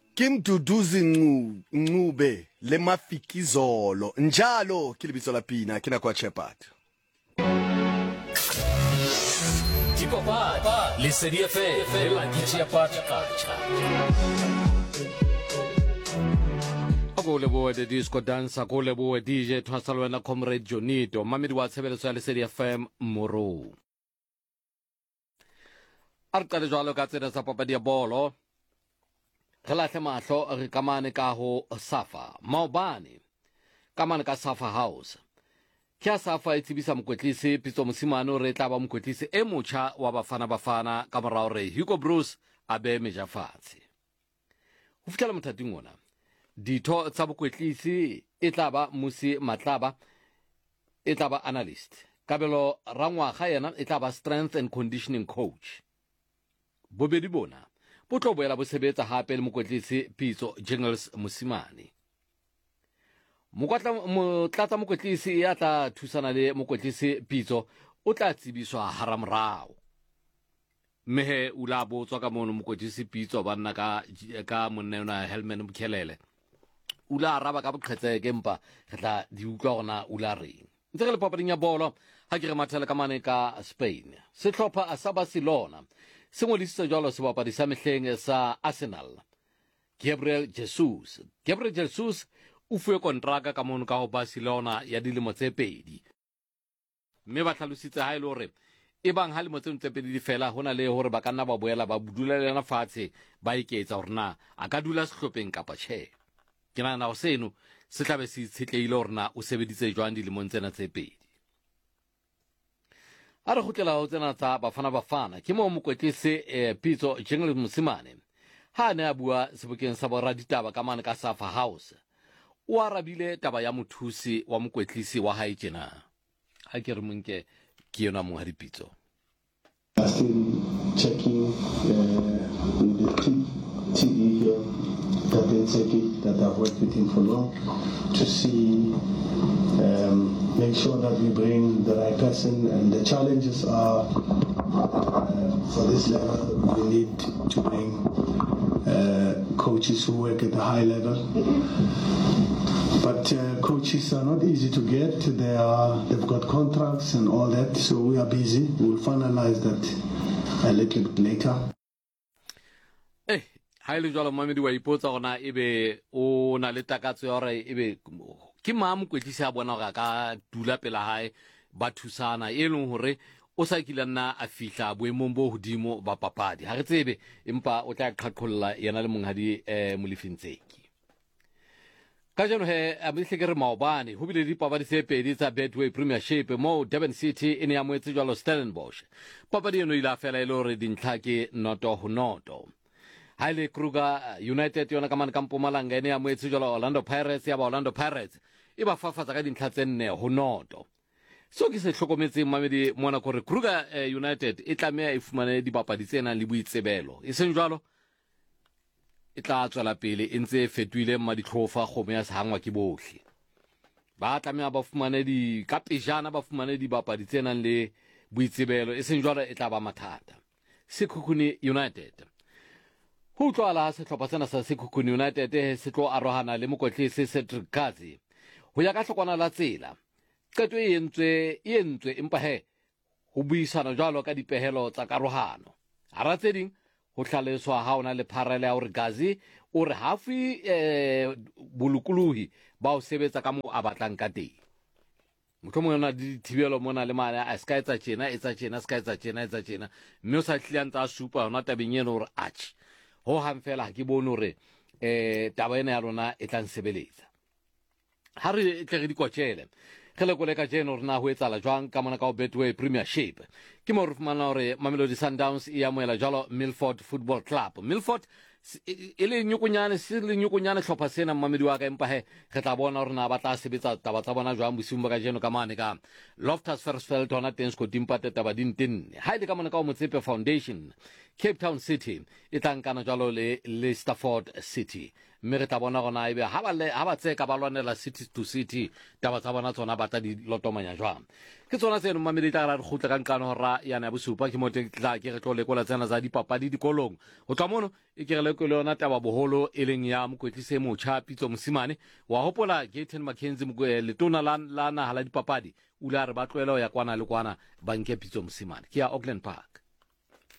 Kimduduzi Ncube le Mafikizolo njalo ke lebitso la pina ke nako ya Shepherd. Tipapa le serie fe la DJ Pacha. Go lebo the disco dancer go lebo DJ Twasalwena Comrade Jonito mamedi wa tshebeleso ya le serie FM Moro. Arka le jwalo ka tsena sa papadi ya bolo. Re lahle mahlo re kamane ka ho Safa maobane kamane ka Safa House kya Safa e tsebisa mokwetlisi Pitso Mosimane re tla ba mokwetlisi e motjha wa bafana ka morao re Hugo Bruce a be mejafatse ho fitela mothating ona ditho tsa bokwetlisi e tla ba Musi Matlaba e tla ba analyst Kabelo Rangwaga yena e tla ba strength and conditioning coach bobedi bona potlo boela bo sebetsa hape le mokwetlisi Pitso Jingles Mosimane motlatsa mokwetlisi ya tla thusana le mokwetlisi Pitso o tla tsibiswa haramrao mehe ula botswa ka mono mokwetlisi Pitso ba nna ka monnena Helman Mkhelele ula araba ka boqhetseke empa re tla di utlwa gona ula reng ntse re le papading ya bolo ha ke re mathele ka mane ka Spain sehlopha sa Barcelona se ngodisitse jwalo sebapadi sa mehleng sa Arsenal Gabriel Jesus o fuwe kontraka ka mono ka ho Barcelona ya dilemo tse pedi mme ba tlhalositse ha ile hore e bang ha dilemo tse pedi di fela hona le hore ba ka nna ba boela ba budulelana fatshe ba iketsa hore na a ka dula sehlopheng kapa tjhe ke nahana ho seno se tlabe se itshetleile hore na o sebeditse jwang dilemong tsena tse pedi a re gotlela ho tsena tsa bafana ke mo mokwetlisi Pitso Jingles Mosimane ha ne a bua sebokeng sa boraditaba ka mane ka Safa House o arabile taba ya mothusi wa mokwetlisi wa hae tjena ha ke re monke ke yona mo hadi Pitso still checking with the TE here that I've worked with him for long to see make sure that we bring the right person, and the challenges are for this level we need to bring coaches who work at a high level, but coaches are not easy to get. They've got contracts and all that, so we are busy. We'll finalize that a little bit later. ha ile jwalo mamedi wa ipotsa gona ebe o na le takatso ya hore ebe ke mokwetlisi a bona ga ka dula pela hae ba thusana e leng hore o sa kilanna a fihla boemong bo hodimo ba papadi ha re tsebe empa o tla qhaqholla yena le monghadi Molefintseki ka jeno he a mehle ke re maobane ho bile dipapadi tse pedi tsa Betway Premiership mo Durban City e ne ya moetse jwalo Stellenbosch papadi eno ile a fela ile hore dintlha ke noto ho noto Haile Kruger United yona ka mane ka Mpumalanga ene ya moetse jwalo Orlando Pirates ya ba Orlando Pirates e ba fafatsa ka dintlha tse 4 ho noto so ke se hlokometseng mamedi mona gore Kruger United e tlamea e fumane dibapadi tsena le boitsebelo e seng jwalo e tla tswela pele e ntse fetwile maditlhofa kgomo ya sehangwa ke bohle ba tlamea ba fumane ka pejana ba fumane dibapadi tsena le boitsebelo e seng jwalo e tla ba mathata Sekhukhune United ho tlwala sehlopha sena sa Sekhukhune United se tlo arohana le mokwetlisi Cedric Kazi ho ya ka hlokwana la tsela qeto e entswe empa ho buisana jwalo ka dipehelo tsa karohano ha ra tse ding ho hlaleswa ha ona le pharela ya hore Kazi o re hafi bolukuluhi ba o sebetsa ka mo a batlang ka teng mohlomong yona dithibelo mona le mane a ska etsa tjena mme o sa hlileng tsa supa hona tabeng eno hore atch ho hang fela ha ke bone hore taba ena ya rona e tla nsebeletsa ha re tle re di kwatshele re le koleka jeno rena ho etsala jwang ka mona ka Betway Premiership ke mo re fumana hore Mamelodi Sundowns e amoela jalo Milford Football Club Milford e le nyukunyane hlopha sena mamedi wa ka empa re tla bona hore na ba tla sebetsa taba tsa bona jwang bosiung ba ka jeno ka mane ka Loftus Versfeld hona teng Scottimpate taba dintenne ha ile ka mona ka o Motsepe Foundation Cape Town City e tla nkana jalo le Stafford City mme re tla bona gona ebe ha ba tseka ba lwanela City to City taba tsa bona tsona ba tla di lotomanya jwang ke tsona tseno mamedi tla ra re khutla ka nkano ra yana ya bosupa ke mo teng tla ke re tlo lekola tsena za dipapadi dikolong o tla mono e ke re lekole yona taba boholo e leng ya mokwetlise motjha Pitso Mosimane wa hopola Gaten McKenzie letona la naha la dipapadi o ile a re ba tloela ho ya kwana le kwana ba nke Pitso Mosimane ke ya Auckland Park.